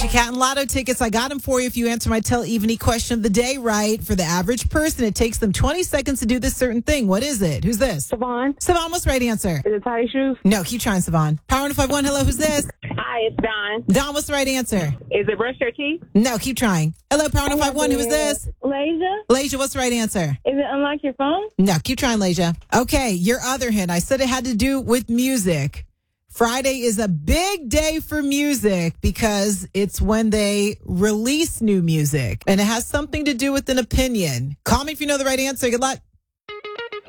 your Cat and Lotto tickets. I got them for you if you answer my Tell Evenie question of the day right. For the average person, it takes them 20 seconds to do this certain thing. What is it? Who's this? Savon. Savon, what's the right answer? Is it tidy shoes? No, keep trying, Savon. Power 151, hello, who's this? Hi, it's Don. Don, what's the right answer? Is it brush your teeth? No, keep trying. Hello, Power 151, who is this? Lasia. Lasia, what's the right answer? Is it unlock your phone? No, keep trying, Lasia. Okay, your other hint. I said it had to do with music. Friday is a big day for music because it's when they release new music, and it has something to do with an opinion. Call me if you know the right answer. Good luck.